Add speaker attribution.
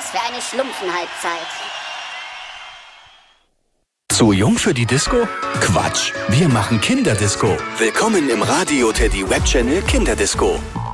Speaker 1: für eine Schlumpfenhalbzeit.
Speaker 2: Zu jung für die Disco? Quatsch, wir machen Kinderdisco. Willkommen im Radio Teddy Webchannel Kinderdisco.